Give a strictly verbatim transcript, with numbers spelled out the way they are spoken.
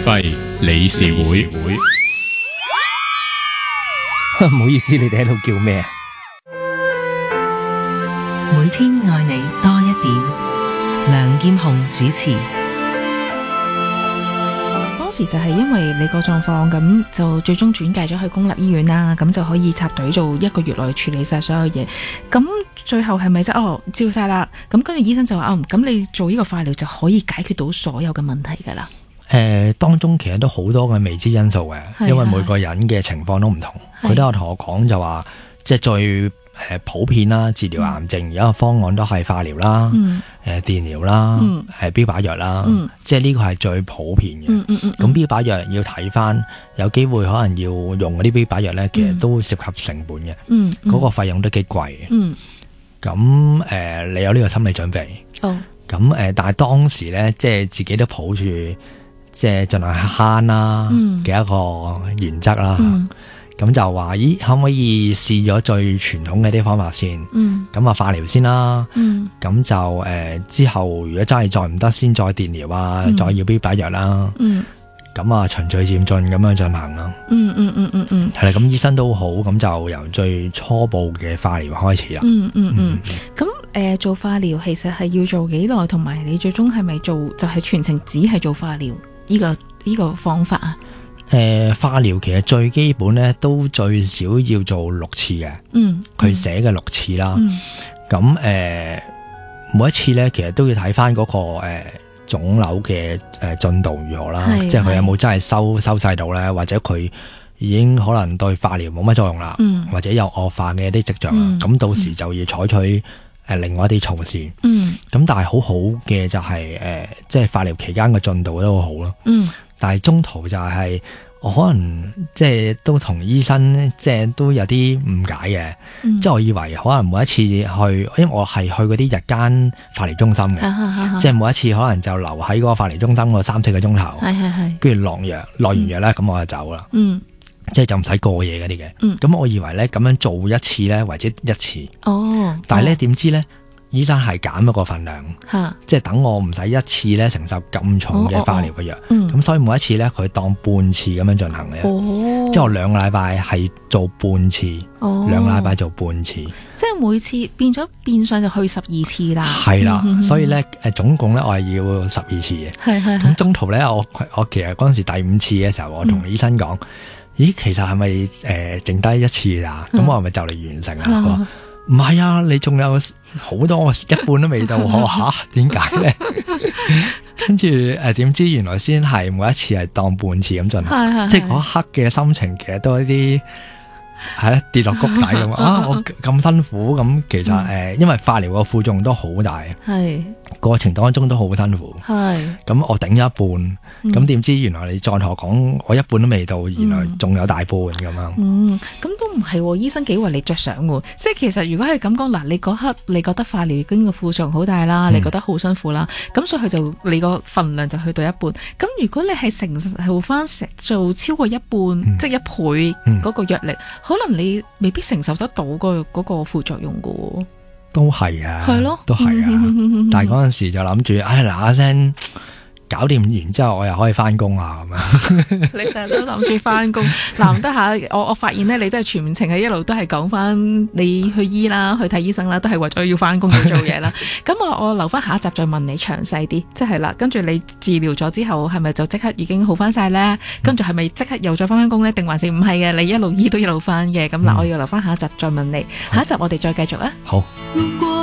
肺理事會。 唔好意思，你哋喺度叫咩啊？ 每天愛你多一點。梁劍虹主持。 當時就係因為你個狀況，咁就最終轉介咗去公立醫院啦，咁就可以插隊做一個月內處理晒所有嘢。咁最後係咪即哦照晒啦？咁跟住醫生就話哦，咁你做呢個化療就可以解決到所有嘅問題噶啦。 誒、呃，當中其實都好多嘅未知因素嘅，因為每個人嘅情況都唔同。佢都有同我講就話，即係最誒普遍啦，治療癌症而家個方案都係化療啦，誒、嗯呃、電療啦，誒、嗯、標靶藥啦，嗯、即係呢個係最普遍嘅。咁、嗯嗯嗯、標靶藥要睇翻，有機會可能要用嗰啲標靶藥咧，其實都涉及成本嘅，嗰、嗯嗯、個費用都幾貴嘅。咁、嗯、誒、呃，你有呢個心理準備。哦。咁誒、呃，但係當時咧，即係自己都抱住即係盡量慳啦嘅一個原則啦。嗯咁就話，咦，可唔可以試咗最傳統嘅啲方法先？嗯，咁啊化療先啦。嗯，咁就誒、呃、之後如果真係再唔得，先再電療啊，嗯、再要標靶藥啦。嗯，咁啊循序漸進咁樣進行啦。嗯嗯嗯嗯嗯，係啦，咁醫生都好，咁就由最初步嘅化療開始啦。嗯嗯嗯， 咁、嗯、誒、呃、做化療其實係要做幾耐，同埋你最終係咪做就係、是、全程只係做化療呢、這個呢、這個方法啊？ 誒、呃，化療其實最基本咧，都最少要做六次嘅。嗯，佢寫嘅六次啦。咁、嗯、誒、呃，每一次咧，其實都要睇翻嗰個誒腫瘤嘅誒進度如何啦，即係佢有冇真係收收細到咧，或者佢已經可能對化療冇乜作用啦，嗯、或者有惡化嘅一啲跡象啦。咁、嗯、到時就要採取誒另外一啲措施。嗯，咁但係好好嘅就係、是、誒、呃，即係化療期間嘅進度都好好咯。嗯。但係中途就係、是、我可能即係都同醫生即係都有啲誤解嘅，嗯、即係我以為可能每一次去，因為我係去嗰啲日間化療中心嘅，啊、即係每一次可能就留喺嗰個化療中心嗰三四個鐘頭，跟住落藥，落完藥咧咁我就走啦，嗯、即係就唔使過夜嗰啲嘅。咁、嗯、我以為咧咁樣做一次咧為之一次，哦、但係咧點知咧？醫生係減咗個份量，即係等我唔使一次咧承受咁重嘅化療嘅藥，咁、哦哦嗯、所以每一次咧佢當半次咁樣進行嘅，哦、即係我兩個禮拜係做半次，哦、兩個禮拜做半次， 即係每次變咗變相就去十二次啦。 係啦，嗯、所以咧誒總共咧我係要十二次嘅。係係。咁中途咧我我其實嗰陣時第五次嘅時候，我同醫生講，嗯、咦其實係咪誒剩低一次咋？咁、嗯、我係咪就嚟完成啊？嗯唔係啊，你仲有好多，我一半都未到，我吓點解咧？跟住誒，點知原來先係每一次係當半次咁進行，即係嗰一刻嘅心情，其實都係一啲係咧跌落谷底咁啊！我咁辛苦咁，其實誒、嗯呃，因為化療個副作用都好大，係過程當中都好辛苦，係咁我頂咗一半。咁點、嗯、知原來你再同我講，我一半都未到，原來仲有大半咁樣。嗯，咁都唔係，醫生幾為你着想喎。即係其實如果係咁講，嗱，你嗰刻你覺得化療已經個副作用好大啦，嗯、你覺得好辛苦啦，咁所以佢就你個份量就去到一半。咁如果你係承受翻做超過一半，嗯、即係一倍嗰個藥力，嗯、可能你未必承受得到個嗰個副作用噶。 都係啊， 係咯， 都係啊。但係嗰陣時就諗住，唉嗱嗱聲。搞掂完之後，我又可以翻工啊！咁樣， 你成日都諗住翻工，難得下我我發現咧，你真係全程係一路都係講翻你去醫啦，去睇醫生啦，都係為咗要翻工要做嘢啦。咁我我留翻下一集再問你詳細啲，即係啦，跟住你治療咗之後，係咪就即刻已經好翻晒咧？跟住係咪即刻又再翻翻工咧？定還是唔係嘅？你一路醫都一路翻嘅？咁嗱，我要留翻下一集再問你，下一集我哋再繼續啊！ 好。